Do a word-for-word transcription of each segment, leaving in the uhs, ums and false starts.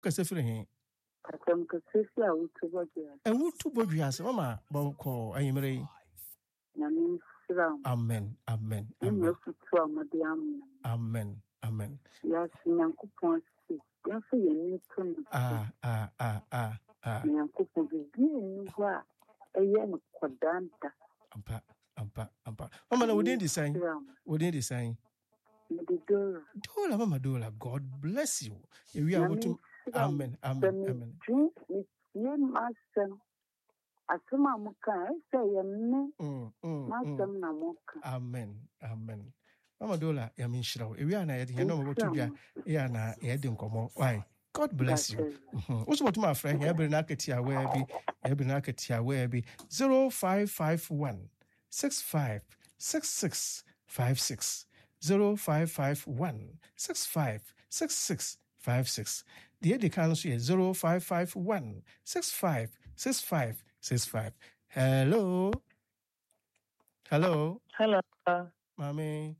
Kasa free he. Katam kasisi a utu bodua. E wutu bodua se mama boko ayimre. Nami sram. Amen. Amen. Amen. Amen. Amen. Yes, Yankupon. Yes, you need Ah, ah, ah, ah, ah. Yankupon be you are a young quadanta. Ampa, ampa, ampa. Mama, no, we didn't design. We didn't design. Dola, Mama Dola, God bless you. If we are able to. Amen. Amen. Amen. Drink with your master. Asuma muka, I say, mm, mm, master Namoka. Amen. Amen. Mama Dola, I mean, Shrow. If we are not, you know what to do. Yeah, na, yeah, didn't come. Why? God bless you. What's what my friend? Every nakatia where be, every nakatia where be zero five five one six five six six five six zero five five one six five six six five six. The Eddie Council is zero five five one six five six five six five. Hello. Hello. Hello. Mommy.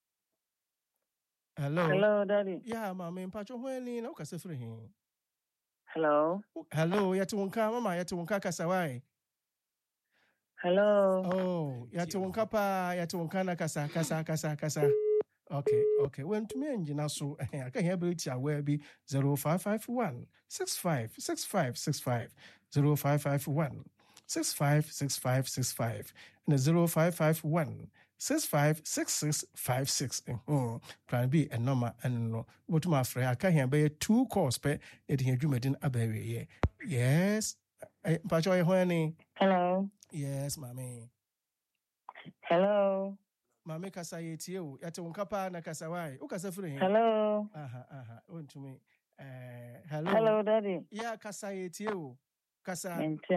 Hello. Hello, Daddy. Yeah, Mommy. Pacho when no kasa free him. Hello. Hello. Yatu wonka mama yatu wonka kasawai. Hello. Oh, yatu wonka pa yatu wonka na kasa kasa kasa kasa. Okay, okay. When to me engine so I can hear it where be zero five five one six five six five six five zero five five one six five six five six five and zero five five one six five six six five six. Hmm. Plan B and number and no. What to my friend? I can hear by two calls per it here you made in a baby. Yes. Pacho honey. Hello. Yes, mommy. Hello. Mame kasa yetio yate unkapa na kasa wai ukasa free. Hello. Aha aha on to me. Eh hello. Hello, Daddy. Yeah, kasa yetio kasa.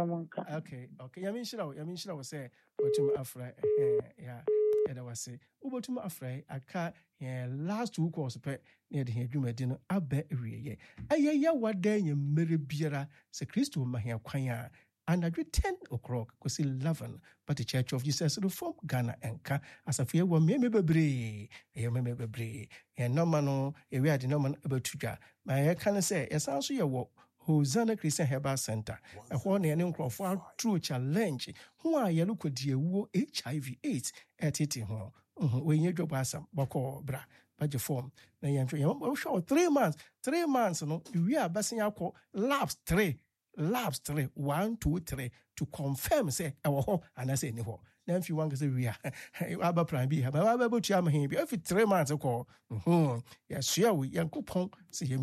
Okay, okay. Yamin shira yamin shira we say otum afra eh yeah yada wase ubotum afra aka yeah last two course pe na de adwumadi no aba ewiye. Ayaya wadan ye mere biara se Kristo mahia kwan a and at ten o'clock, because eleven, but the Church of Jesus Reform Ghana Enka, as a fear one may be brave, a may be brave, and no man, a we had no man about to jar. My can say, yes, also your work. Hosanna Christian Herbal Center, a one and uncle for true challenge. Who are you look at your H I V AIDS at it home? When you drop us some bako bra, but your form. Now you're sure three months, three months, no, we are passing our labs three. Labs three, one, two, three, to confirm, say, our home, and I say, no, then if you want to say, we are, Abba Prime B, but I'm able to have him, every three months, of course, yes, yeah, we young coupon, see him,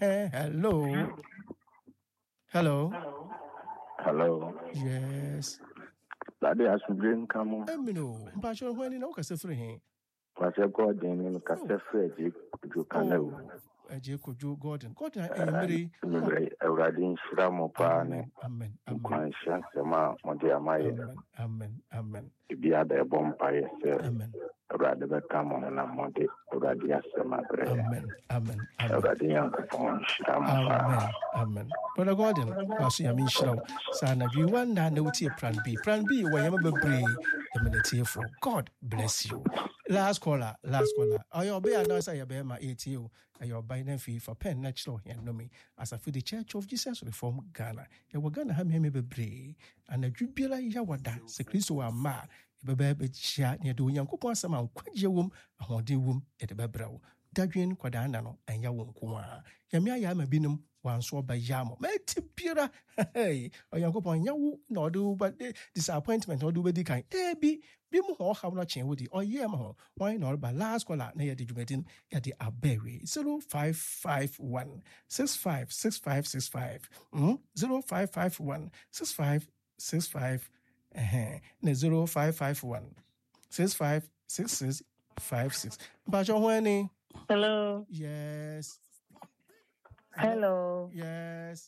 hello, hello, hello, yes, that has been come on. Let me know, but you're when you know, because free him. What's your God in Cassafre, you can know. Eje kojo Gordon. Gordon emiri. Emiri Ewradin Shiramo Pane. Amen. Amen. Kwanshan sema mode amaye. Amen. Amen. Amen. Ibi ada bompa yese. Amen. Ewrade be kamo na mode Ewrade asema bre. Amen. Amen. Ewrade yankopon Shiramo. Amen. Amen. Brother Gordon, wasu ya min shiraw. Sana bi wanda na wuti plan B. Plan B wa yama bebre. Eminete for God bless you. Last caller, last caller. Ayo be announcer ya be ma eighty. Ayo buy na fee for pen natural here no me. As a for the Church of Jesus Reform Ghana. Ya wa Ghana ha me me bebre. Ana dwubiara ya wada. Se Kristo wa ma. Bebe be chia ne do Nyankopon asama nkwaje wom, ahode wom e de bebrawo. Dadwen kwada na no anya wo nko a. Ya me aya ma binum wanso ba yamo. Meti biara. Hey, Nyankopon nya wo na odo ba disappointment odo be di kan. Eh bi bi mu ho ha no chen wo di. Oye ma ho. Why no ba last caller na ya di dwumadin ya di abewe. zero five five one six five six five six five. Mm? zero five five one six five six five Uh-huh. zero five five one six five six six five six. Bajo Wani. Hello. Yes. Hello. Yes.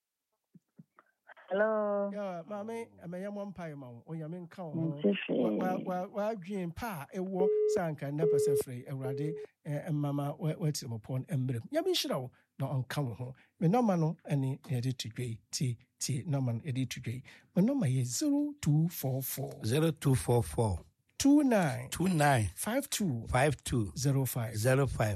Hello. Yeah, mommy, I may have one pie mount or yamin count. Well, well, dream pa, a war, sanka, never say free, a radi, and mamma, what's him upon emblem. Yamin show, not on count home. Me no man, any edit to gay, T, T, no man edit to gay. My number is zero two four four zero two four four two nine two nine five two five two zero five zero five.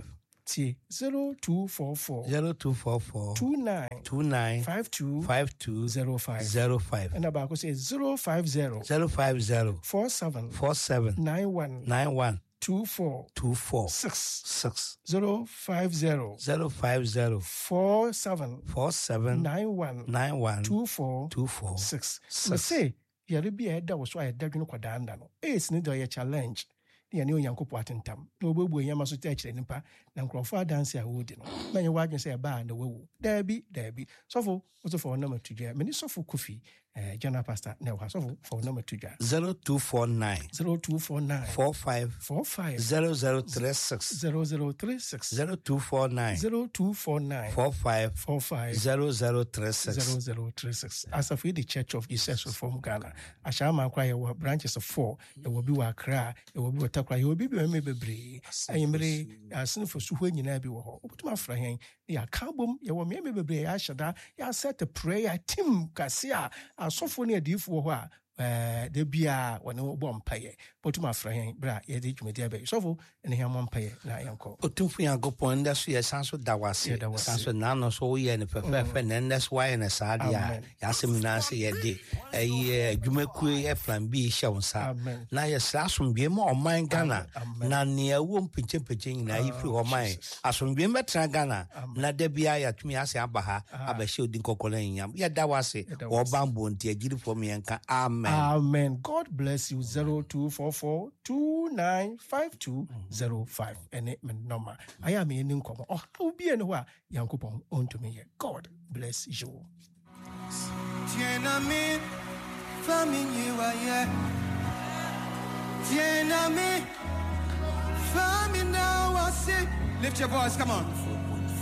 T zero two four four zero two four four two nine two nine five two five two zero five zero five. And about say zero five zero zero five zero four seven four seven nine one nine one two four two four six six zero five zero zero five zero four seven four seven nine one nine one two four two four six. six. But say yare bi e da wo so ayeda dwene kwadanda no. Ace ni do ye challenge. Ni ane onyankopo atentam. Na obebu enyama so te akire nipa na nkrofo adanse a wodi no. Na ye wadwen say ba na wawu. Dabi dabi. Sofo so for number two ja. Meni sofo Kofi eh General Pastor na wa sofo for number two ja. zero two four nine zero two four nine four five four five zero zero three six zero zero three six zero two four nine zero two four nine four five four five zero zero three six zero zero three six. As of the Church of Jesus Reform Ghana, Ashama Kwaya were branches of four. It will be Wakra, it will be Watakra, it will be Maybe. I am very as for Suhu in Abbey War. But my friend, ya Kabum, you will maybe be Ashada, ya set a prayer, Tim Cassia, a sophonia deep for the beer when no bomb pay. But my friend, bra, ye did me dear baby. So, and him one pay, na uncle. Otumfu yango pon da so ye sanso dawase sanso nano so ye ne pepefe na that's why na sadia ya seminanse ye de eh adwumaku e plan bi hye wonsa na ye sasomdwe ma oman Ghana na ne awo mpinche mpinche nyina yi fi oman asomdwe metra Ghana na da bia ya tumi ase abaha abahye odin kokolo nyam ye dawase wo bambo nti agiri fo me yanka amen. Amen. God bless you. Zero two four four two nine five two zero five. And it number. I am in income. Oh, how be anywhere? Yankupon on to me. God bless you. Tienami, famine you are here. Tienami, famine now I see. Lift your voice, come on.